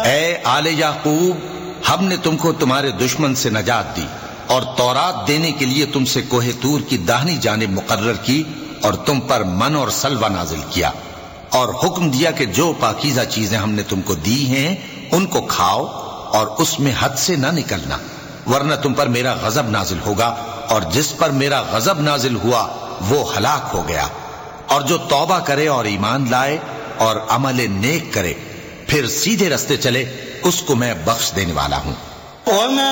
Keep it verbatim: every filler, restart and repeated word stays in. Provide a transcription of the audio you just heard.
ए आले याकूब, हमने तुमको तुम्हारे दुश्मन से नजात दी और तौरात देने के लिए तुमसे कोहे तूर की दाहिनी जानिब मुकर्रर की और तुम पर मन और सलवा नाजिल किया और हुक्म दिया कि जो पाकीज़ा चीजें हमने तुमको दी हैं उनको खाओ और उसमें हद से न निकलना, वरना तुम पर मेरा गजब नाजिल होगा और जिस पर मेरा गजब नाजिल हुआ वो हलाक हो गया। और जो तौबा करे और ईमान लाए और अमल नेक करे फिर सीधे रास्ते चले, उसको मैं बख्श देने वाला हूं।